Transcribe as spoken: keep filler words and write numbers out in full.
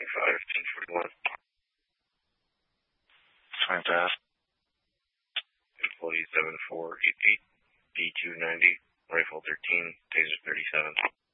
twenty-five, ten forty-one. Fantastic. Employee seven four eight eight, B two ninety, rifle thirteen, taser thirty-seven.